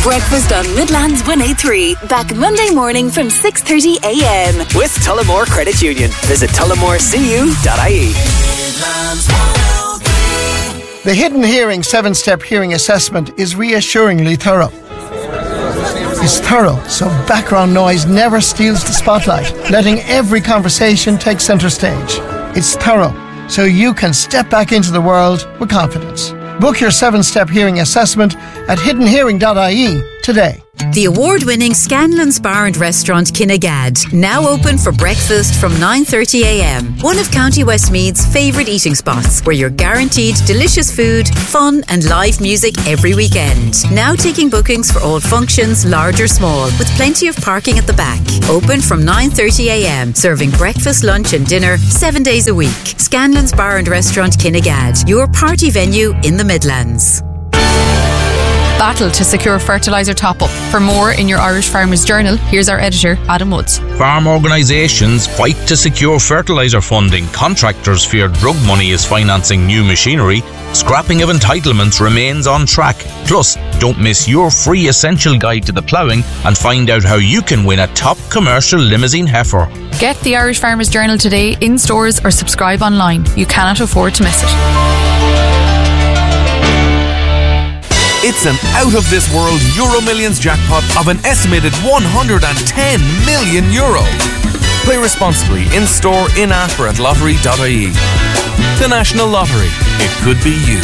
Breakfast on Midlands 103. Back Monday morning from 6:30 a.m. With Tullamore Credit Union. Visit tullamorecu.ie. The Hidden Hearing 7-step hearing assessment is reassuringly thorough. It's thorough, so background noise never steals the spotlight, letting every conversation take centre stage. It's thorough, so you can step back into the world with confidence. Book your 7-step hearing assessment at hiddenhearing.ie today. The award-winning Scanlon's Bar and Restaurant Kinnegad, now open for breakfast from 9:30 a.m. One of County Westmeath's favourite eating spots, where you're guaranteed delicious food, fun and live music every weekend. Now taking bookings for all functions, large or small, with plenty of parking at the back. Open from 9:30 a.m, serving breakfast, lunch and dinner 7 days a week. Scanlon's Bar and Restaurant Kinnegad, your party venue in the Midlands. Battle to secure fertiliser top-up. For more in your Irish Farmers Journal, here's our editor, Adam Woods. Farm organisations fight to secure fertiliser funding. Contractors fear drug money is financing new machinery. Scrapping of entitlements remains on track. Plus, don't miss your free essential guide to the ploughing and find out how you can win a top commercial limousine heifer. Get the Irish Farmers Journal today in stores or subscribe online. You cannot afford to miss it. It's an out-of-this-world Euro Millions jackpot of an estimated €110 million. Play responsibly in-store, in-app or at lottery.ie. The National Lottery. It could be you.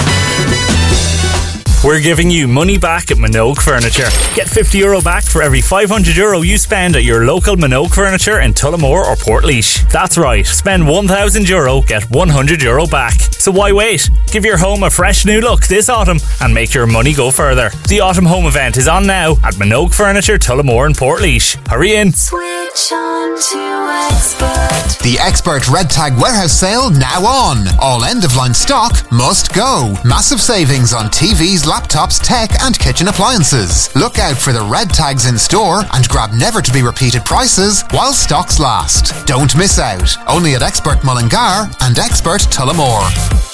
We're giving you money back at Minogue Furniture. Get €50 back for every €500 you spend at your local Minogue Furniture in Tullamore or Portlaoise. That's right, spend €1,000, get €100 back. So why wait? Give your home a fresh new look this autumn and make your money go further. The Autumn Home Event is on now at Minogue Furniture, Tullamore and Portlaoise. Hurry in. Switch on to Expert. The Expert Red Tag Warehouse Sale now on. All end-of-line stock must go. Massive savings on TVs, laptops, tech and kitchen appliances. Look out for the red tags in store and grab never-to-be-repeated prices while stocks last. Don't miss out. Only at Expert Mullingar and Expert Tullamore.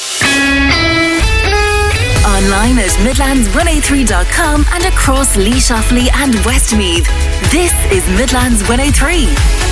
Online at Midlands103.com and across Laois, Offaly and Westmeath. This is Midlands 103.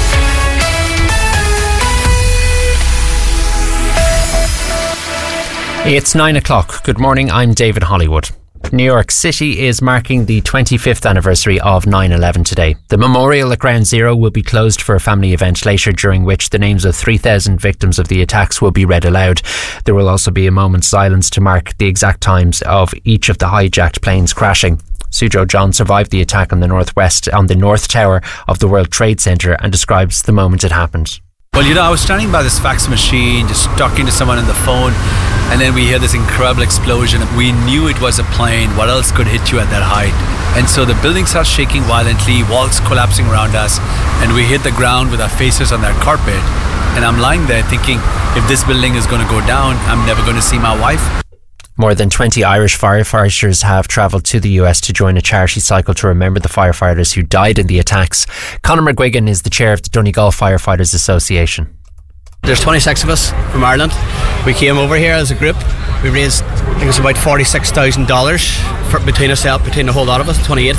It's 9 o'clock. Good morning, I'm David Hollywood. New York City is marking the 25th anniversary of 9/11 today. The memorial at Ground Zero will be closed for a family event later, during which the names of 3,000 victims of the attacks will be read aloud. There will also be a moment's silence to mark the exact times of each of the hijacked planes crashing. Sujou John survived the attack on the North Tower of the World Trade Center and describes the moment it happened. Well, I was standing by this fax machine, just talking to someone on the phone, and then we hear this incredible explosion. We knew it was a plane. What else could hit you at that height? And so the building starts shaking violently, walls collapsing around us, and we hit the ground with our faces on that carpet. And I'm lying there thinking, if this building is going to go down, I'm never going to see my wife. More than 20 Irish firefighters have travelled to the US to join a charity cycle to remember the firefighters who died in the attacks. Conor McGuigan is the chair of the Donegal Firefighters Association. There's 26 of us from Ireland. We came over here as a group. We raised, I think it was about $46,000 between the whole lot of us, 28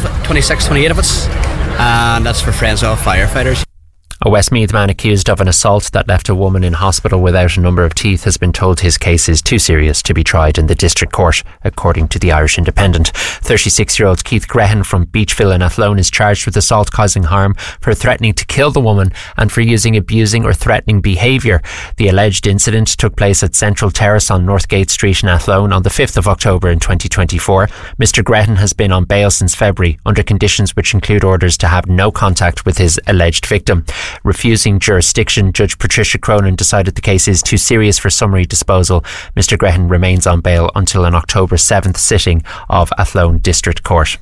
of us. And that's for Friends of Firefighters. A Westmeath man accused of an assault that left a woman in hospital without a number of teeth has been told his case is too serious to be tried in the district court, according to the Irish Independent. 36-year-old Keith Grehan from Beachville in Athlone is charged with assault causing harm, for threatening to kill the woman and for using abusing or threatening behaviour. The alleged incident took place at Central Terrace on Northgate Street in Athlone on the 5th of October in 2024. Mr Grehan has been on bail since February under conditions which include orders to have no contact with his alleged victim. Refusing jurisdiction, Judge Patricia Cronin decided the case is too serious for summary disposal. Mr Grehan remains on bail until an October 7th sitting of Athlone District Court.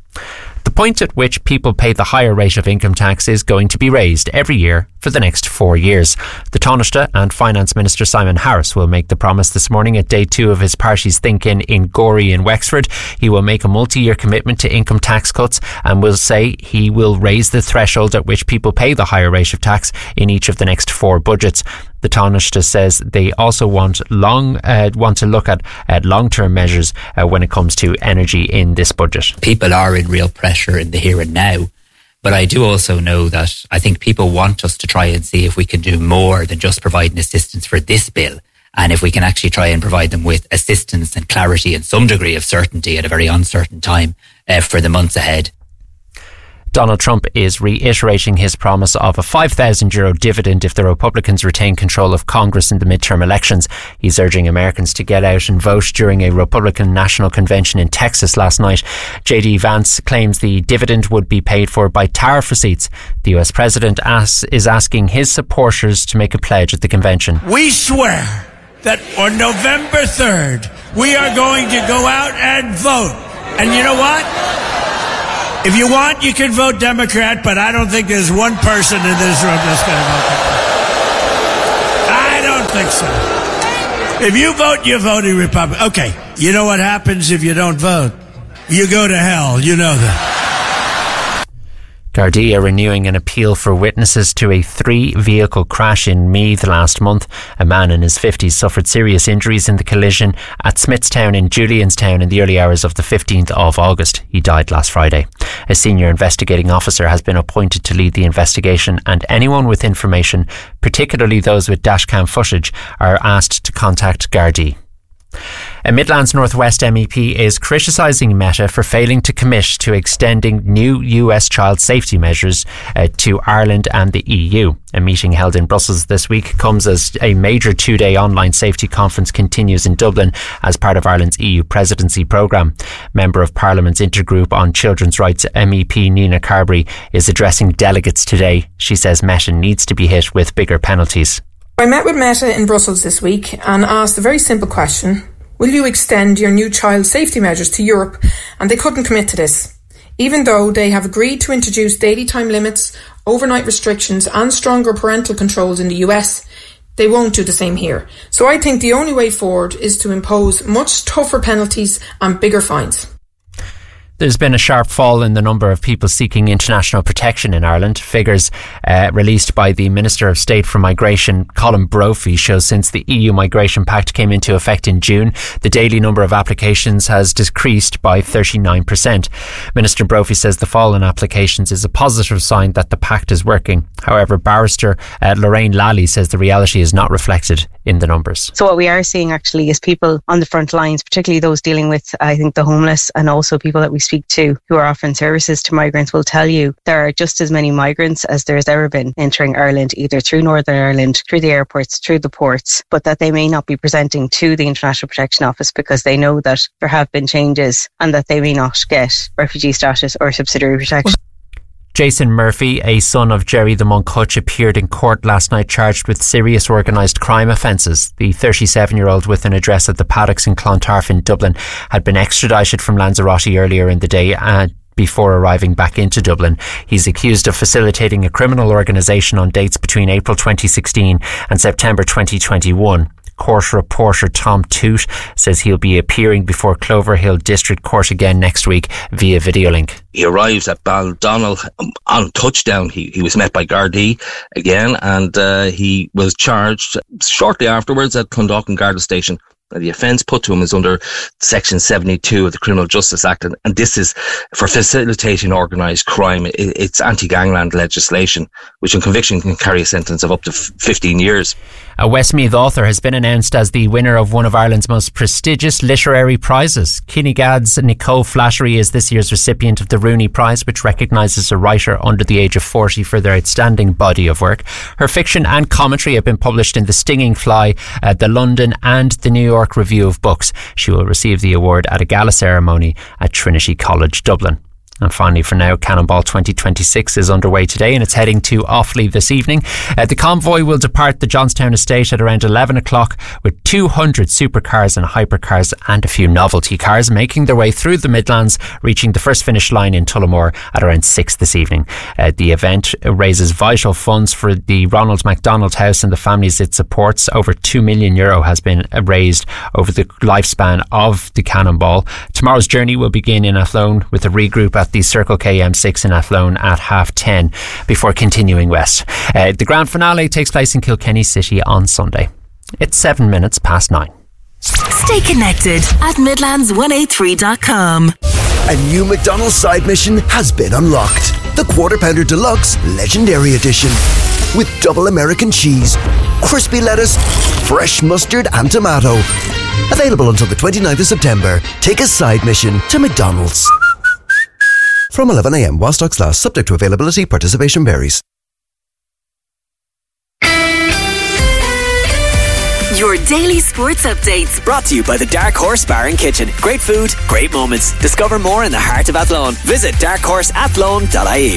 The point at which people pay the higher rate of income tax is going to be raised every year for the next 4 years. The Taoiseach and Finance Minister Simon Harris will make the promise this morning at day 2 of his party's Think in Gorey in Wexford. He will make a multi-year commitment to income tax cuts and will say he will raise the threshold at which people pay the higher rate of tax in each of the next 4 budgets. The Taoiseach says they also want to look at long-term measures when it comes to energy in this budget. People are in real pressure in the here and now. But I do also know that I think people want us to try and see if we can do more than just providing assistance for this bill. And if we can actually try and provide them with assistance and clarity and some degree of certainty at a very uncertain time for the months ahead. Donald Trump is reiterating his promise of a €5,000 dividend if the Republicans retain control of Congress in the midterm elections. He's urging Americans to get out and vote during a Republican National Convention in Texas last night. J.D. Vance claims the dividend would be paid for by tariff receipts. The US president is asking his supporters to make a pledge at the convention. We swear that on November 3rd, we are going to go out and vote. And you know what? If you want, you can vote Democrat, but I don't think there's one person in this room that's going to vote Democrat. I don't think so. If you vote, you're voting Republican. Okay, you know what happens if you don't vote? You go to hell. You know that. Gardaí are renewing an appeal for witnesses to a 3-vehicle crash in Meath last month. A man in his 50s suffered serious injuries in the collision at Smithstown in Julianstown in the early hours of the 15th of August. He died last Friday. A senior investigating officer has been appointed to lead the investigation, and anyone with information, particularly those with dashcam footage, are asked to contact Gardaí. A Midlands North West MEP is criticising Meta for failing to commit to extending new US child safety measures to Ireland and the EU. A meeting held in Brussels this week comes as a major 2-day online safety conference continues in Dublin as part of Ireland's EU presidency programme. Member of Parliament's Intergroup on Children's Rights MEP Nina Carberry is addressing delegates today. She says Meta needs to be hit with bigger penalties. I met with Meta in Brussels this week and asked a very simple question. Will you extend your new child safety measures to Europe? And they couldn't commit to this. Even though they have agreed to introduce daily time limits, overnight restrictions and stronger parental controls in the US, they won't do the same here. So I think the only way forward is to impose much tougher penalties and bigger fines. There's been a sharp fall in the number of people seeking international protection in Ireland. Figures released by the Minister of State for Migration, Colin Brophy, shows since the EU Migration Pact came into effect in June, the daily number of applications has decreased by 39%. Minister Brophy says the fall in applications is a positive sign that the pact is working. However, barrister Lorraine Lally says the reality is not reflected in the numbers. So what we are seeing actually is people on the front lines, particularly those dealing with, I think, the homeless and also people that we speak to who are offering services to migrants will tell you there are just as many migrants as there has ever been entering Ireland, either through Northern Ireland, through the airports, through the ports, but that they may not be presenting to the International Protection Office because they know that there have been changes and that they may not get refugee status or subsidiary protection. Jason Murphy, a son of Jerry the Monk Hutch, appeared in court last night charged with serious organised crime offences. The 37-year-old with an address at the Paddocks in Clontarf in Dublin had been extradited from Lanzarote earlier in the day before arriving back into Dublin. He's accused of facilitating a criminal organisation on dates between April 2016 and September 2021. Court reporter Tom Toot says he'll be appearing before Cloverhill District Court again next week via video link. He arrives at Baldonnell on touchdown. He was met by Gardaí again, and he was charged shortly afterwards at Clondalkin Garda Station. The offence put to him is under Section 72 of the Criminal Justice Act, and this is for facilitating organised crime. It's anti-gangland legislation, which on conviction can carry a sentence of up to 15 years. A Westmeath author has been announced as the winner of one of Ireland's most prestigious literary prizes. Kinnegad's Nicole Flattery is this year's recipient of the Rooney Prize, which recognises a writer under the age of 40 for their outstanding body of work. Her fiction and commentary have been published in The Stinging Fly, The London and The New York Review of Books. She will receive the award at a gala ceremony at Trinity College, Dublin. And finally, for now, Cannonball 2026 is underway today and it's heading to Offaly this evening. The convoy will depart the Johnstown estate at around 11 o'clock with 200 supercars and hypercars and a few novelty cars making their way through the Midlands, reaching the first finish line in Tullamore at around 6 this evening. The event raises vital funds for the Ronald McDonald House and the families it supports. Over €2 million has been raised over the lifespan of the Cannonball. Tomorrow's journey will begin in Athlone with a regroup at at the Circle K M6 in Athlone at 10:30 before continuing west. The grand finale takes place in Kilkenny City on Sunday. It's 9 Stay connected at Midlands183.com. A new McDonald's side mission has been unlocked. The Quarter Pounder Deluxe Legendary Edition. With double American cheese, crispy lettuce, fresh mustard and tomato. Available until the 29th of September. Take a side mission to McDonald's. From 11 a.m. while stocks last, subject to availability, participation varies. Your daily sports updates. Brought to you by the Dark Horse Bar and Kitchen. Great food, great moments. Discover more in the heart of Athlone. Visit darkhorseathlone.ie.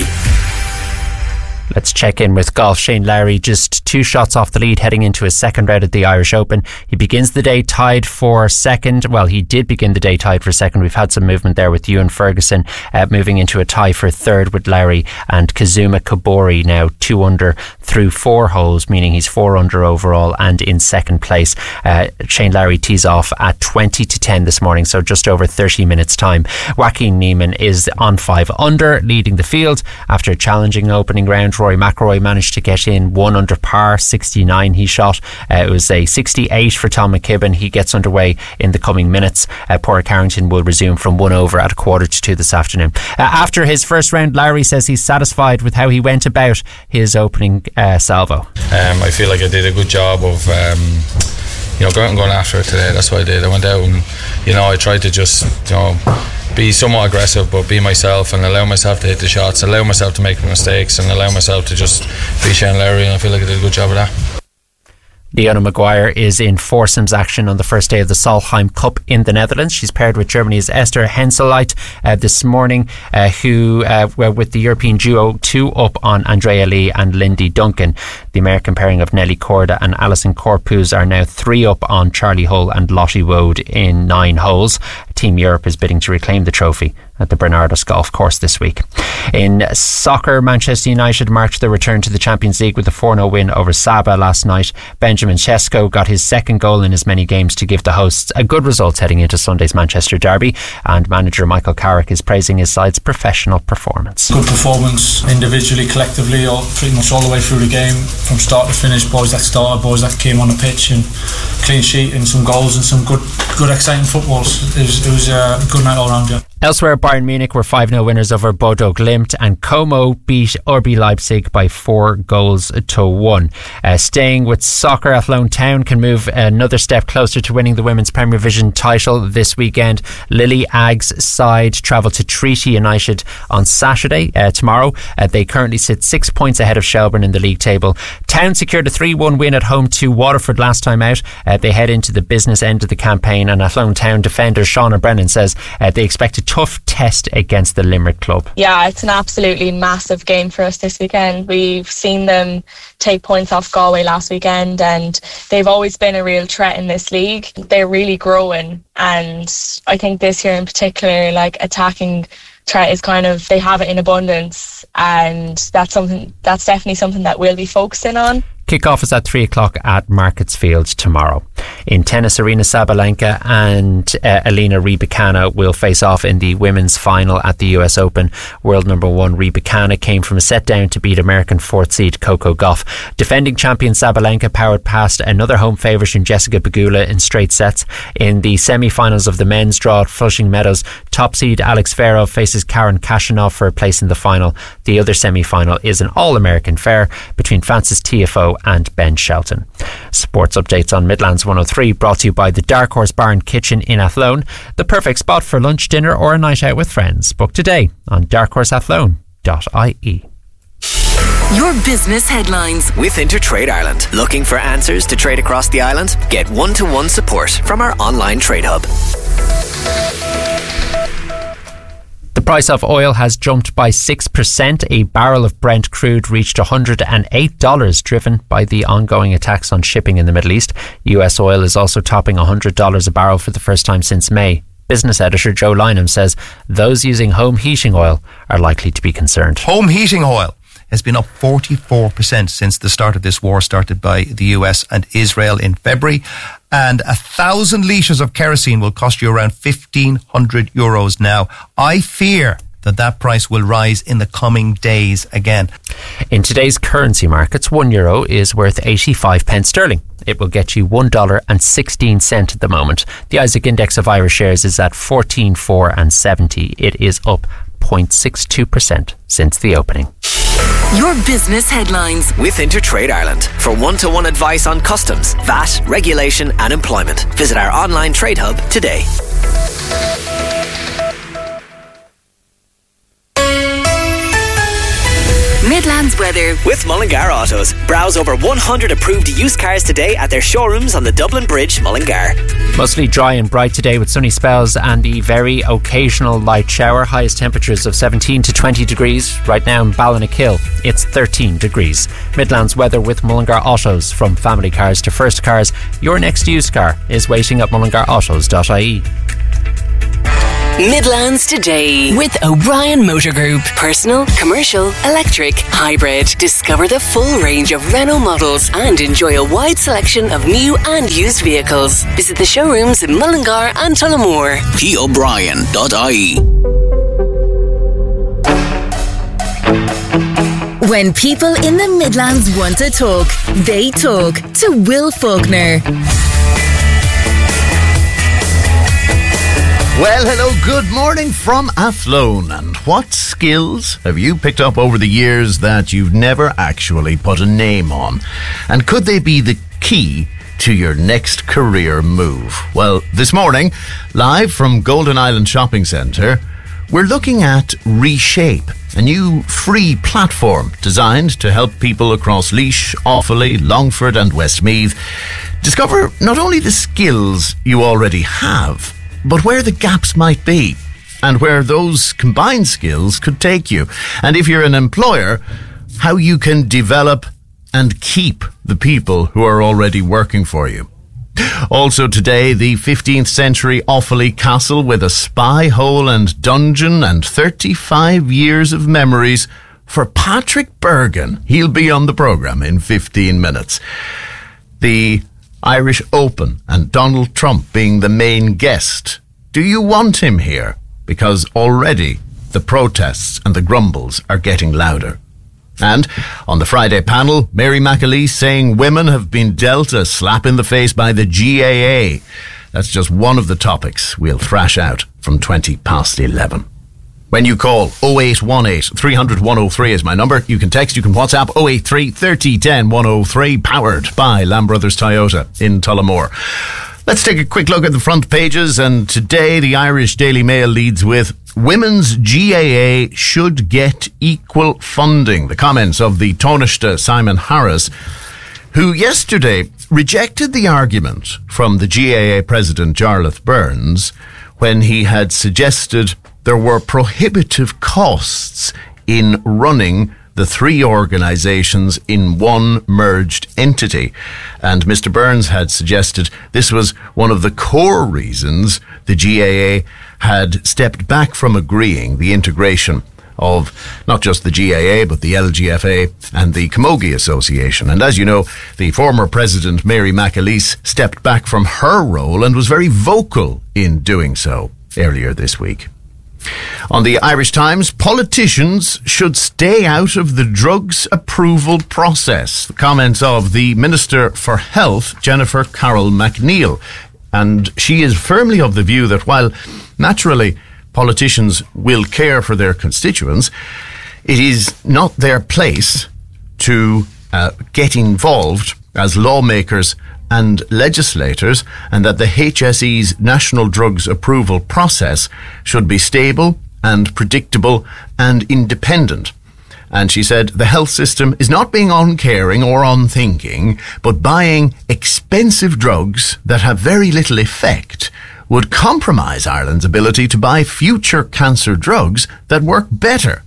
Let's check in with golf. Shane Lowry just 2 shots off the lead heading into his second round at the Irish Open. He begins the day tied for second. Well, he did begin the day tied for second. We've had some movement there with Ewan Ferguson moving into a tie for third with Lowry, and Kazuma Kobori now 2 under through 4 holes, meaning he's 4 under overall and in second place. Shane Lowry tees off at 20-10 this morning, so just over 30 minutes time. Joaquin Niemann is on 5 under, leading the field after a challenging opening round. Rory McIlroy managed to get in 1 under par, 69 he shot. It was a 68 for Tom McKibben. He gets underway in the coming minutes. Padraig Harrington will resume from 1 over at 1:45 this afternoon. After his first round, Lowry says he's satisfied with how he went about his opening salvo. I feel like I did a good job of going after it today. That's what I did. I went out and I tried to just be somewhat aggressive, but be myself and allow myself to hit the shots, allow myself to make mistakes, and allow myself to just be Shane Lowry, and I feel like I did a good job of that. Leona Maguire is in foursomes action on the first day of the Solheim Cup in the Netherlands. She's paired with Germany's Esther Henseleit this morning, who were with the European duo 2 up on Andrea Lee and Lindy Duncan. The American pairing of Nelly Korda and Alison Corpuz are now 3 up on Charlie Hull and Lottie Woad in 9 holes. Team Europe is bidding to reclaim the trophy at the Bernardos Golf Course this week. In soccer, Manchester United marked their return to the Champions League with a 4-0 win over Saba last night. Benjamin Sesko got his second goal in as many games to give the hosts a good result heading into Sunday's Manchester derby, and manager Michael Carrick is praising his side's professional performance. Good performance individually, collectively, pretty much all the way through the game, from start to finish. Boys that started, boys that came on the pitch, and clean sheet and some goals and some good exciting footballs. It was a good night all round, yeah. Elsewhere, Bayern Munich were 5-0 winners over Bodo Glimt, and Como beat RB Leipzig by 4-1. Staying with soccer, Athlone Town can move another step closer to winning the Women's Premier Division title this weekend. Lily Agg's side travel to Treaty United on Saturday, tomorrow. They currently sit 6 points ahead of Shelbourne in the league table. Town secured a 3-1 win at home to Waterford last time out. They head into the business end of the campaign, and Athlone Town defender Shauna Brennan says they expect a tough test against the Limerick club. Yeah, it's an absolutely massive game for us this weekend. We've seen them take points off Galway last weekend, and they've always been a real threat in this league. They're really growing, and I think this year in particular, attacking threat is they have it in abundance, and that's definitely something that we'll be focusing on. Kick-off is at 3 o'clock at Markets Field tomorrow. In tennis, Arina Sabalenka and Elena Rybakina will face off in the women's final at the US Open. World number 1 Rybakina came from a set down to beat American 4th seed Coco Gauff. Defending champion Sabalenka powered past another home favourite in Jessica Pegula in straight sets. In the semi-finals of the men's draw at Flushing Meadows, top seed Alex Zverev faces Karen Khachanov for a place in the final. The other semi-final is an all-American fair between Francis Tiafoe and Ben Shelton. Sports updates on Midlands 103 brought to you by the Dark Horse Bar and Kitchen in Athlone, the perfect spot for lunch, dinner or a night out with friends. Book today on darkhorseathlone.ie. Your business headlines with Intertrade Ireland. Looking for answers to trade across the island? Get one-to-one support from our online trade hub. The price of oil has jumped by 6%. A barrel of Brent crude reached $108, driven by the ongoing attacks on shipping in the Middle East. US oil is also topping $100 a barrel for the first time since May. Business editor Joe Lynham says those using home heating oil are likely to be concerned. Home heating oil has been up 44% since the start of this war started by the US and Israel in February. And 1,000 litres of kerosene will cost you around €1,500 now. I fear that price will rise in the coming days again. In today's currency markets, €1 is worth 85 pence sterling. It will get you $1.16 at the moment. The Isaac Index of Irish shares is at 14,470. It is up 0.62% since the opening. Your business headlines with Intertrade Ireland. For one-to-one advice on customs, VAT, regulation and employment, visit our online trade hub today. Midlands weather with Mullingar Autos. Browse over 100 approved used cars today at their showrooms on the Dublin Bridge, Mullingar. Mostly dry and bright today with sunny spells and the very occasional light shower. Highest temperatures of 17 to 20 degrees. Right now in Ballinackill, it's 13 degrees. Midlands weather with Mullingar Autos. From family cars to first cars, your next used car is waiting at mullingarautos.ie. Midlands Today with O'Brien Motor Group. Personal, commercial, electric, hybrid. Discover the full range of Renault models and enjoy a wide selection of new and used vehicles. Visit the showrooms in Mullingar and Tullamore. PO'Brien.ie. When people in the Midlands want to talk, they talk to Will Faulkner. Well, hello, good morning from Athlone. And what skills have you picked up over the years that you've never actually put a name on? And could they be the key to your next career move? Well, this morning, live from Golden Island Shopping Centre, we're looking at Reshape, a new free platform designed to help people across Laois, Offaly, Longford and Westmeath discover not only the skills you already have, but where the gaps might be and where those combined skills could take you. And if you're an employer, how you can develop and keep the people who are already working for you. Also today, the 15th century Offaly Castle with a spy hole and dungeon and 35 years of memories for Patrick Bergen. He'll be on the programme in 15 minutes. The Irish Open and Donald Trump being the main guest. Do you want him here? Because already the protests and the grumbles are getting louder. And on the Friday panel, Mary McAleese saying women have been dealt a slap in the face by the GAA. That's just one of the topics we'll thrash out from 11:20. When you call 0818 300 103 is my number. You can text, you can WhatsApp 083 30 10 103, powered by Lamb Brothers Toyota in Tullamore. Let's take a quick look at the front pages, and today the Irish Daily Mail leads with Women's GAA should get equal funding. The comments of the Taoiseach Simon Harris, who yesterday rejected the argument from the GAA president Jarlath Burns when he had suggested there were prohibitive costs in running the three organisations in one merged entity. And Mr. Burns had suggested this was one of the core reasons the GAA had stepped back from agreeing the integration of not just the GAA but the LGFA and the Camogie Association. And as you know, the former president Mary McAleese stepped back from her role and was very vocal in doing so earlier this week. On the Irish Times, politicians should stay out of the drugs approval process. The comments of the Minister for Health, Jennifer Carroll McNeil. And she is firmly of the view that while naturally politicians will care for their constituents, it is not their place to get involved as lawmakers and legislators, and that the HSE's national drugs approval process should be stable and predictable and independent. And she said the health system is not being uncaring or unthinking, but buying expensive drugs that have very little effect would compromise Ireland's ability to buy future cancer drugs that work better.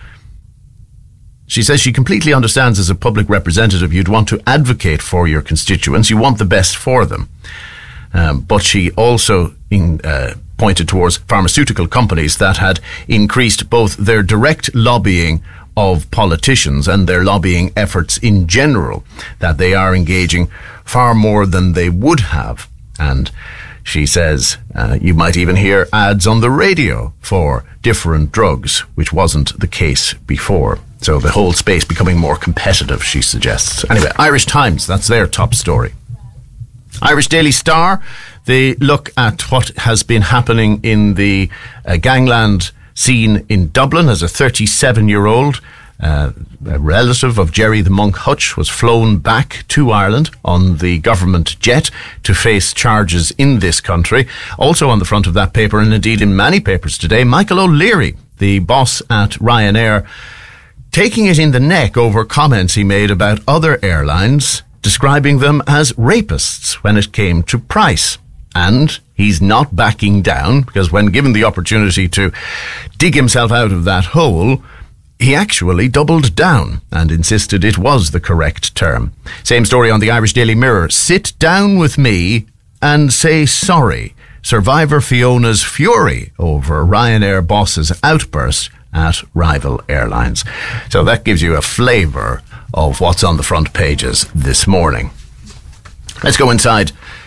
She says she completely understands as a public representative you'd want to advocate for your constituents. You want the best for them. But she also pointed towards pharmaceutical companies that had increased both their direct lobbying of politicians and their lobbying efforts in general, that they are engaging far more than they would have. And She says you might even hear ads on the radio for different drugs, which wasn't the case before. So the whole space becoming more competitive, she suggests. Anyway, Irish Times, that's their top story. Irish Daily Star, they look at what has been happening in the gangland scene in Dublin as a 37-year-old a relative of Jerry the Monk Hutch was flown back to Ireland on the government jet to face charges in this country. Also on the front of that paper, and indeed in many papers today, Michael O'Leary, the boss at Ryanair, taking it in the neck over comments he made about other airlines, describing them as rapists when it came to price. And he's not backing down, because when given the opportunity to dig himself out of that hole, he actually doubled down and insisted it was the correct term. Same story on the Irish Daily Mirror. Sit down with me and say sorry. Survivor Fiona's fury over Ryanair boss's outburst at rival airlines. So that gives you a flavour of what's on the front pages this morning. Let's go inside